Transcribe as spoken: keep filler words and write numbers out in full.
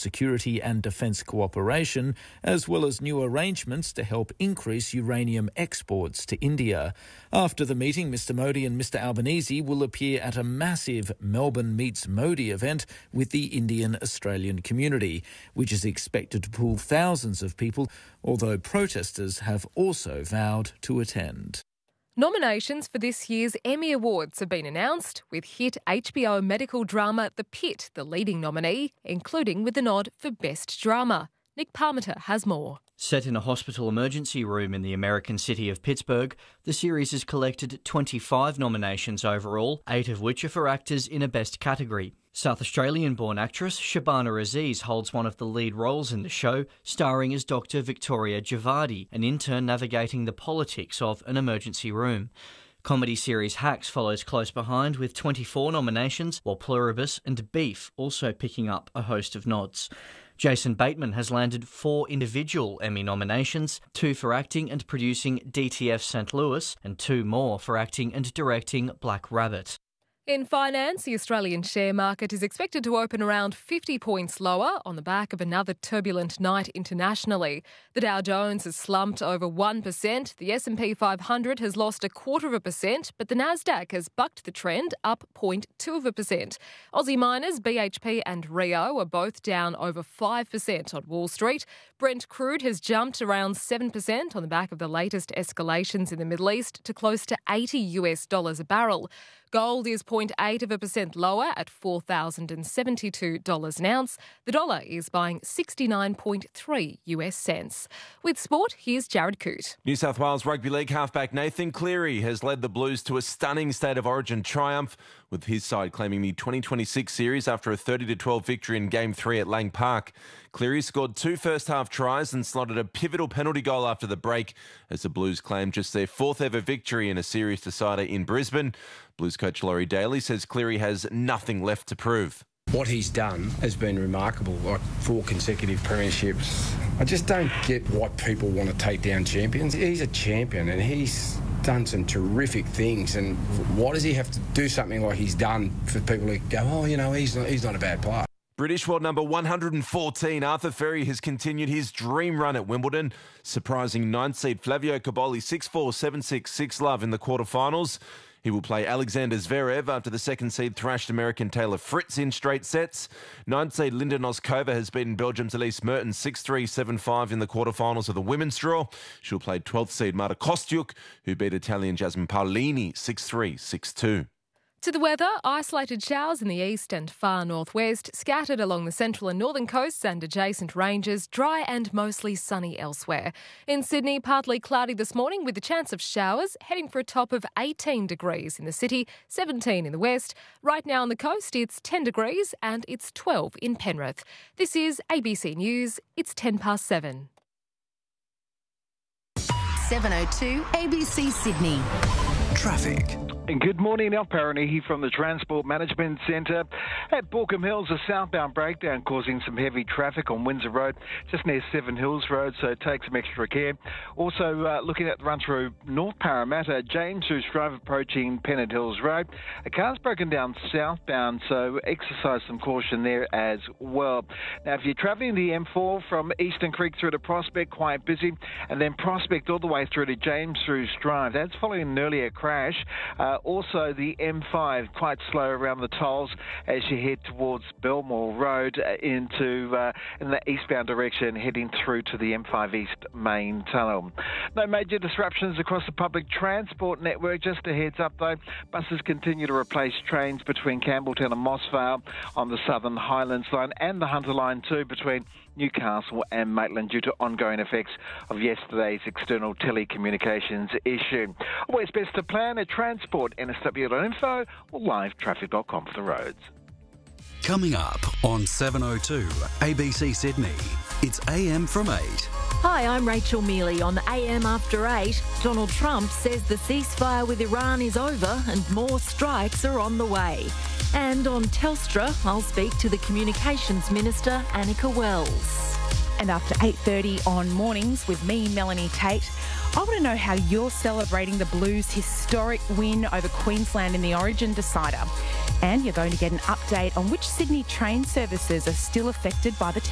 security and defence cooperation, as well as new arrangements to help increase uranium exports to India. After the meeting, Mr Modi and Mr Albanese will appear at a massive Melbourne Meets Modi event with the Indian Australian community, which is expected to pull thousands of people, although protesters have also vowed to attend. Nominations for this year's Emmy Awards have been announced, with hit H B O medical drama The Pit the leading nominee, including with a nod for Best Drama. Nick Parmenter has more. Set in a hospital emergency room in the American city of Pittsburgh, the series has collected twenty-five nominations overall, eight of which are for actors in a Best category. South Australian-born actress Shabana Aziz holds one of the lead roles in the show, starring as Doctor Victoria Javadi, an intern navigating the politics of an emergency room. Comedy series Hacks follows close behind with twenty-four nominations, while Pluribus and Beef also picking up a host of nods. Jason Bateman has landed four individual Emmy nominations, two for acting and producing D T F Saint Louis, and two more for acting and directing Black Rabbit. In finance, the Australian share market is expected to open around fifty points lower on the back of another turbulent night internationally. The Dow Jones has slumped over one percent, the S and P five hundred has lost a quarter of a percent, but the Nasdaq has bucked the trend, up zero point two of a percent. Aussie miners B H P and Rio are both down over five percent on Wall Street. Brent crude has jumped around seven percent on the back of the latest escalations in the Middle East to close to eighty US dollars a barrel. Gold is zero point eight of a percent lower at four thousand seventy-two dollars an ounce. The dollar is buying sixty-nine point three US cents. With sport, here's Jared Coote. New South Wales Rugby League halfback Nathan Cleary has led the Blues to a stunning State of Origin triumph, with his side claiming the twenty twenty-six series after a thirty to twelve victory in Game three at Lang Park. Cleary scored two first-half tries and slotted a pivotal penalty goal after the break as the Blues claimed just their fourth ever victory in a series decider in Brisbane. Blues coach Laurie Daly says Cleary has nothing left to prove. What he's done has been remarkable, like four consecutive premierships. I just don't get what people want to take down champions. He's a champion and he's done some terrific things, and why does he have to do something like he's done for people to go, oh, you know, he's not, he's not a bad player? British world number one hundred fourteen, Arthur Ferry, has continued his dream run at Wimbledon, surprising ninth seed Flavio Cobolli six four, seven six, six love in the quarterfinals. He will play Alexander Zverev after the second seed thrashed American Taylor Fritz in straight sets. Ninth seed Linda Noskova has beaten Belgium's Elise Mertens six three, seven five in the quarterfinals of the women's draw. She'll play twelfth seed Marta Kostyuk, who beat Italian Jasmine Paolini six three, six two. To the weather, isolated showers in the east and far northwest, scattered along the central and northern coasts and adjacent ranges, dry and mostly sunny elsewhere. In Sydney, partly cloudy this morning with the chance of showers, heading for a top of eighteen degrees in the city, seventeen in the west. Right now on the coast, it's ten degrees and it's twelve in Penrith. This is A B C News. It's ten past seven. seven oh two A B C Sydney. Traffic. Good morning, Al Paranahi from the Transport Management Centre. At Borkham Hills, a southbound breakdown causing some heavy traffic on Windsor Road, just near Seven Hills Road, so take some extra care. Also, uh, looking at the run through North Parramatta, James Hughes Drive approaching Pennant Hills Road. A car's broken down southbound, so exercise some caution there as well. Now, if you're travelling the M four from Eastern Creek through to Prospect, quite busy, and then Prospect all the way through to James Hughes Drive. That's following an earlier crash. Uh, Also, the M five quite slow around the tolls as you head towards Belmore Road into uh, in the eastbound direction, heading through to the M five East main tunnel. No major disruptions across the public transport network. Just a heads up though, buses continue to replace trains between Campbelltown and Mossvale on the Southern Highlands line and the Hunter line too between Newcastle and Maitland due to ongoing effects of yesterday's external telecommunications issue. Always best to plan at transport n s w dot info or live traffic dot com for the roads. Coming up on seven oh two A B C Sydney, it's A M from eight. Hi, I'm Rachel Mealy on A M After eight. Donald Trump says the ceasefire with Iran is over and more strikes are on the way. And on Telstra, I'll speak to the Communications Minister, Annika Wells. And after eight thirty on Mornings with me, Melanie Tate, I want to know how you're celebrating the Blues' historic win over Queensland in the Origin decider. And you're going to get an update on which Sydney train services are still affected by the